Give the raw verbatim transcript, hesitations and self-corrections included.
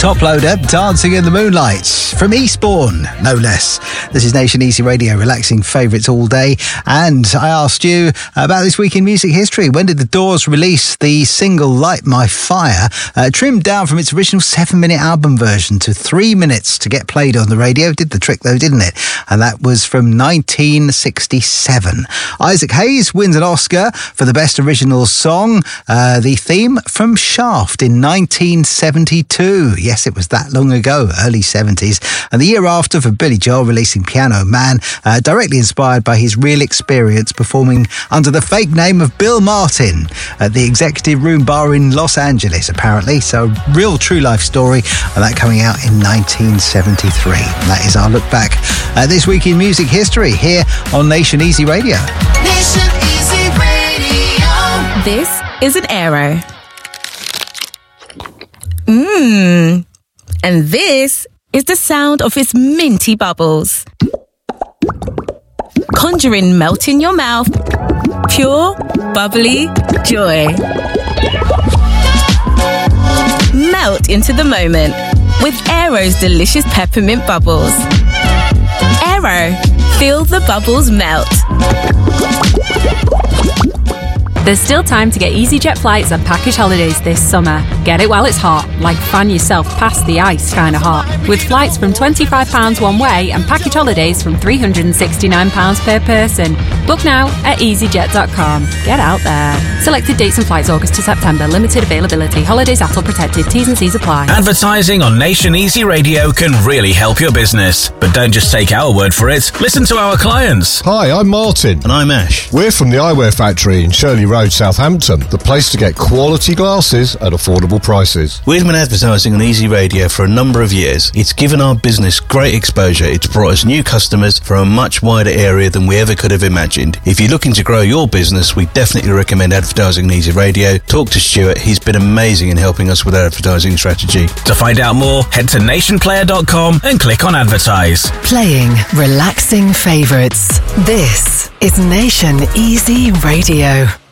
Top Loader, Dancing in the Moonlight, from Eastbourne, no less. This is Nation Easy Radio, relaxing favourites all day. And I asked you about this week in music history. When did The Doors release the single Light My Fire, uh, trimmed down from its original seven-minute album version to three minutes to get played on the radio? Did the trick, though, didn't it? And that was from nineteen sixty-seven. Isaac Hayes wins an Oscar for the Best Original Song, uh, the theme from Shaft in nineteen seventy-two. Yes, it was that long ago, early seventies. And the year after, for Billy Joel releasing Piano Man, uh, directly inspired by his real experience performing under the fake name of Bill Martin at the Executive Room Bar in Los Angeles, apparently. So, real true life story, and that coming out in nineteen seventy-three. And that is our look back at this week in music history here on Nation Easy Radio. Nation Easy Radio. This is an Aero. Mmm. And this is the sound of its minty bubbles. Conjuring melt in your mouth. Pure, bubbly joy. Melt into the moment with Aero's delicious peppermint bubbles. Aero, feel the bubbles melt. There's still time to get EasyJet flights and package holidays this summer. Get it while it's hot, like fan yourself past the ice kind of hot. With flights from twenty-five pounds one way and package holidays from three hundred sixty-nine pounds per person. Book now at easyjet dot com. Get out there. Selected dates and flights August to September. Limited availability. Holidays A T L protected. T's and C's apply. Advertising on Nation Easy Radio can really help your business. But don't just take our word for it. Listen to our clients. Hi, I'm Martin. And I'm Ash. We're from the Eyewear Factory in Shirley Road, Southampton, the place to get quality glasses at affordable prices. We've been advertising on Easy Radio for a number of years. It's given our business great exposure. It's brought us new customers from a much wider area than we ever could have imagined. If you're looking to grow your business, we definitely recommend advertising on Easy Radio. Talk to Stuart. He's been amazing in helping us with our advertising strategy. To find out more, head to nation player dot com and click on advertise. Playing relaxing favourites. This is Nation Easy Radio.